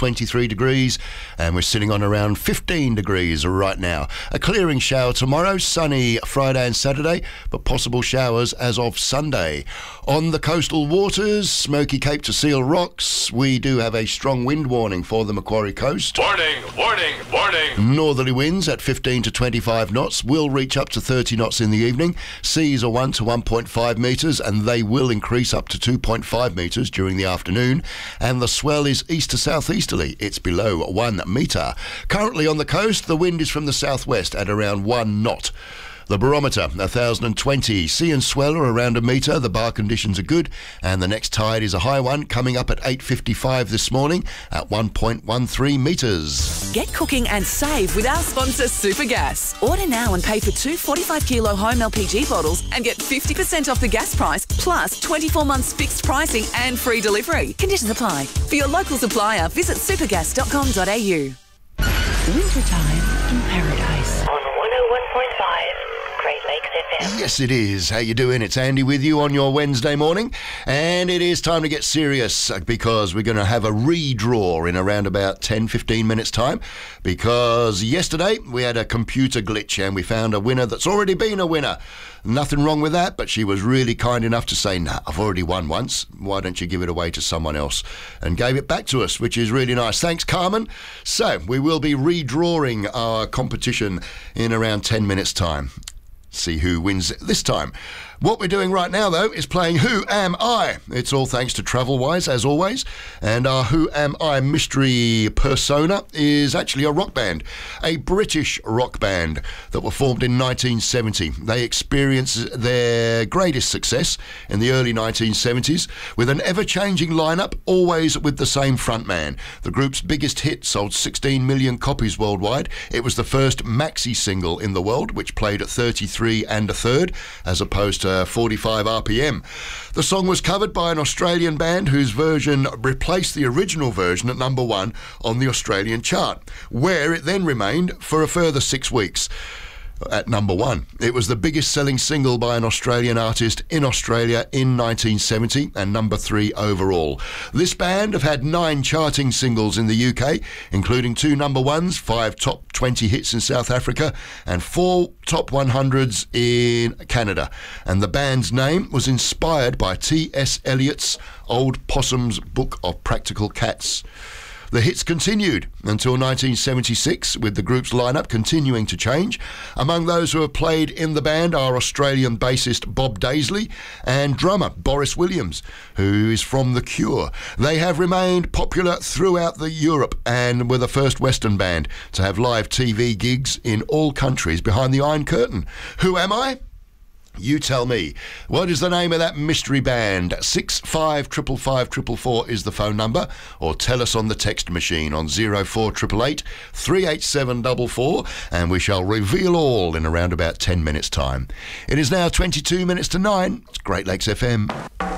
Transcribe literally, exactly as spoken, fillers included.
twenty-three degrees, and we're sitting on around fifteen degrees right now. A clearing shower tomorrow, sunny Friday and Saturday, but possible showers as of Sunday. On the coastal waters, Smoky Cape to Seal Rocks, we do have a strong wind warning for the Macquarie Coast. Warning, warning, warning. Northerly winds at fifteen to twenty-five knots will reach up to thirty knots in the evening. Seas are one to one point five metres, and they will increase up to two point five metres during the afternoon. And the swell is east to southeasterly. It's below one metre. Currently on the coast, the wind is from the southwest at around one knot. The barometer, one thousand twenty. Sea and swell are around a metre. The bar conditions are good. And the next tide is a high one, coming up at eight fifty-five this morning at one point one three metres. Get cooking and save with our sponsor, Supergas. Order now and pay for two forty-five kilo home L P G bottles and get fifty percent off the gas price, plus twenty-four months fixed pricing and free delivery. Conditions apply. For your local supplier, visit supergas dot com dot a u. Wintertime in paradise. On one oh one point five. Great Lakes F M. Yes, it is. How you doing? It's Andy with you on your Wednesday morning, and it is time to get serious because we're going to have a redraw in around about ten fifteen minutes time, because yesterday we had a computer glitch and we found a winner that's already been a winner. Nothing wrong with that, but she was really kind enough to say, nah, I've already won once. Why don't you give it away to someone else? And gave it back to us, which is really nice. Thanks, Carmen. So we will be redrawing our competition in around ten minutes time. See who wins this time. What we're doing right now, though, is playing Who Am I? It's all thanks to Travelwise, as always. And our Who Am I mystery persona is actually a rock band, a British rock band that were formed in nineteen seventy. They experienced their greatest success in the early nineteen seventies with an ever-changing lineup, always with the same frontman. The group's biggest hit sold sixteen million copies worldwide. It was the first maxi single in the world, which played at thirty-three and a third, as opposed to forty-five R P M. The song was covered by an Australian band whose version replaced the original version at number one on the Australian chart, where it then remained for a further six weeks. At number one. It was the biggest selling single by an Australian artist in Australia in nineteen seventy and number three overall. This band have had nine charting singles in the U K, including two number ones, five top twenty hits in South Africa and four top one hundreds in Canada. And the band's name was inspired by T S Eliot's Old Possum's Book of Practical Cats. The hits continued until nineteen seventy-six, with the group's lineup continuing to change. Among those who have played in the band are Australian bassist Bob Daisley and drummer Boris Williams, who is from The Cure. They have remained popular throughout the Europe and were the first Western band to have live T V gigs in all countries behind the Iron Curtain. Who am I? You tell me. What is the name of that mystery band? six five five five five four four is the phone number, or tell us on the text machine on zero four eight eight eight, three eight seven four four, and we shall reveal all in around about ten minutes time. It is now twenty-two minutes to nine. It's Great Lakes F M.